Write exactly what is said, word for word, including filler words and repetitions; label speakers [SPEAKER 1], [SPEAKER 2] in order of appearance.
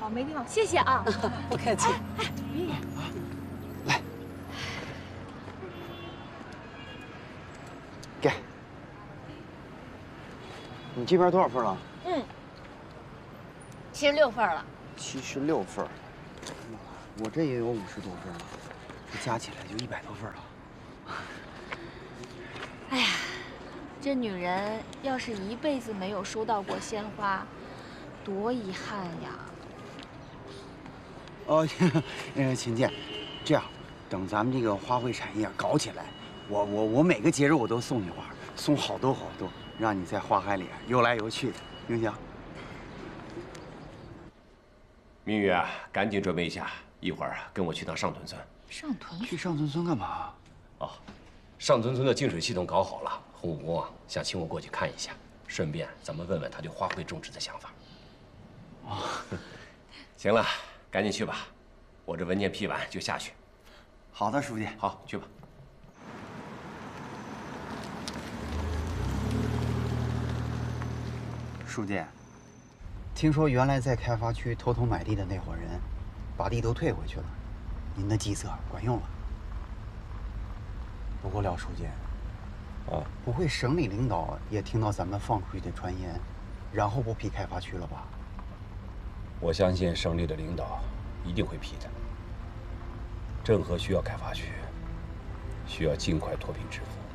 [SPEAKER 1] 好，没地方，谢谢啊。
[SPEAKER 2] 不客气。
[SPEAKER 1] 哎，云野，
[SPEAKER 3] 来，给。你这边多少份了？
[SPEAKER 1] 嗯，七十六份了。
[SPEAKER 3] 七十六份。我这也有五十多份了，这加起来就一百多份了。
[SPEAKER 1] 哎呀，这女人要是一辈子没有收到过鲜花，多遗憾呀！
[SPEAKER 3] 哦，呃，秦姐，这样，等咱们这个花卉产业搞起来，我我我每个节日我都送你花，送好多好多，让你在花海里游来游去的，行不行？
[SPEAKER 4] 明宇啊，赶紧准备一下，一会儿啊跟我去趟上屯村。
[SPEAKER 1] 上屯
[SPEAKER 3] 去上屯村干嘛？
[SPEAKER 4] 哦，上屯村的净水系统搞好了，洪武公啊想请我过去看一下，顺便咱们问问他对花卉种植的想法。哦，行了，赶紧去吧，我这文件批完就下去。
[SPEAKER 3] 好的，书记。
[SPEAKER 4] 好，去吧。
[SPEAKER 3] 书记，听说原来在开发区偷偷买地的那伙人，把地都退回去了，您的计策管用了。不过廖书记，啊，不会省里领导也听到咱们放出去的传言，然后不批开发区了吧？
[SPEAKER 4] 我相信省里的领导一定会批的。郑和需要开发区，需要尽快脱贫致富。